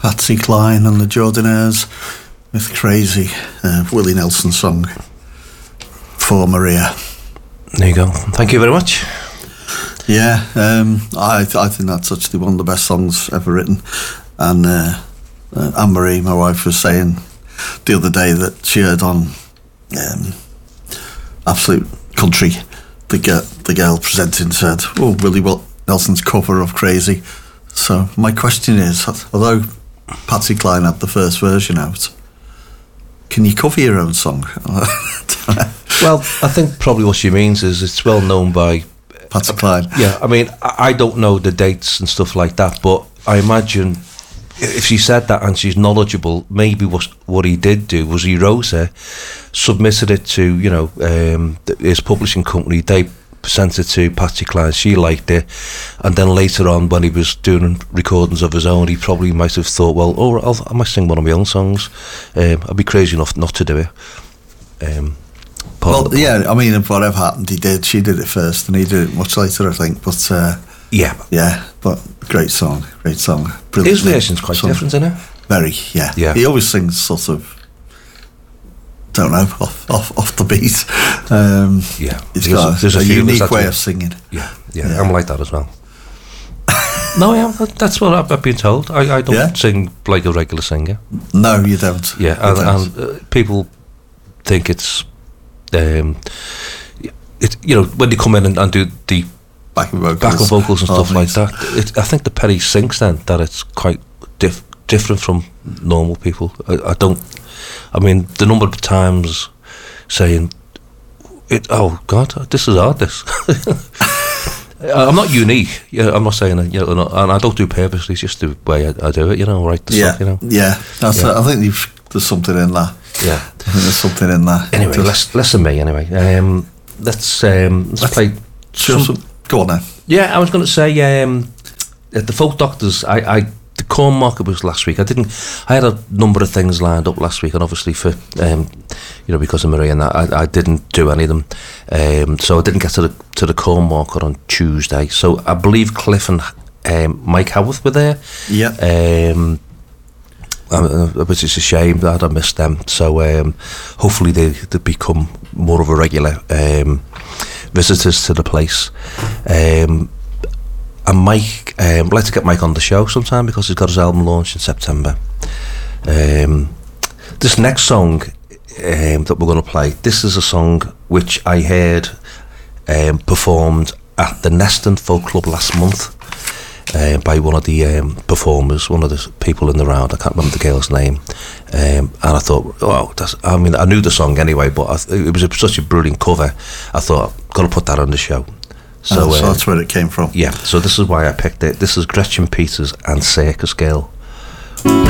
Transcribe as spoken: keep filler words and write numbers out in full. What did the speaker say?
Patsy Cline and the Jordanaires with Crazy, uh, Willie Nelson song for Maria. There you go. Thank you very much. Yeah, um, I I think that's actually one of the best songs ever written. And uh, uh, Anne-Marie, my wife, was saying the other day that she heard on um, Absolute Country the, girl, the girl presenting said, oh, Willie Nelson's cover of Crazy. So my question is, although Patsy Cline had the first version out, can you cover your own song? Well, I think probably what she means is it's well known by Patsy Cline. Yeah, I mean, I don't know the dates and stuff like that, but I imagine if she said that and she's knowledgeable, maybe what what he did do was he wrote her, submitted it to, you know, um, his publishing company. They sent it to Patsy Cline. She liked it, and then later on, when he was doing recordings of his own, he probably might have thought, well, oh, I'll, I might sing one of my own songs. Um, I'd be crazy enough not to do it. Um, Well, yeah, I mean, whatever happened, he did. She did it first, and he did it much later, I think. But uh, yeah, yeah, but great song, great song. Brilliant. His version's quite song. different, isn't it? Very, yeah. Yeah. He always sings sort of, don't know, off off, off the beat. Um, yeah, he's got a, a, a unique way of singing. Yeah, yeah, yeah, I'm like that as well. No, I am. That's what I've, I've been told. I, I don't yeah? sing like a regular singer. No, you don't. Yeah, you and, don't. and uh, people think it's. Um, it, you know, when they come in and, and do the backing vocals, backing vocals and stuff oh, like that, it, I think the Perry thinks then that it's quite diff, different from normal people. I, I don't. I mean, the number of times saying, "It, oh God, this is hard." This. I'm not unique. Yeah, I'm not saying that. You know, not, and I don't do it purposely. It's just the way I, I do it. You know, right? The yeah, stuff, you know. Yeah. That's yeah. A, I think you've, there's something in that. Yeah, I think there's something in that. Anyway, less, less than me. Anyway, um, let's um, let's, let's play. Some, some, go on then. Yeah, I was going to say um, at the Folk Doctors. I, I the corn market was last week. I didn't. I had a number of things lined up last week, and obviously for um, you know, because of Maria and that, I, I didn't do any of them. Um, so I didn't get to the to the corn market on Tuesday. So I believe Cliff and um, Mike Howarth were there. Yeah. Um, Uh, which is a shame that I missed them. So um, hopefully they, they become more of a regular um, visitors to the place. Um, and Mike, um, I'd like to get Mike on the show sometime because he's got his album launch in September. Um, this next song um, that we're going to play, this is a song which I heard um, performed at the Neston Folk Club last month. Uh, by one of the um, performers, one of the people in the round. I can't remember the girl's name. Um, and I thought, oh, that's, I mean, I knew the song anyway, but I th- it was a, such a brilliant cover. I thought, I've got to put that on the show. So, oh, so uh, that's where it came from. Yeah, so this is why I picked it. This is Gretchen Peters and Circus Girl.